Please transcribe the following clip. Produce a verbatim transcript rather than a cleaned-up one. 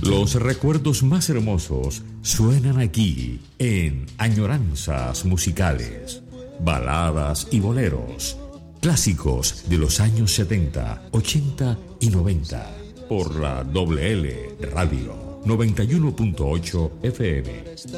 Los recuerdos más hermosos suenan aquí en Añoranzas Musicales. Baladas y boleros, clásicos de los años setenta, ochenta y noventa. Por la Doble L Radio noventa y uno punto ocho F M.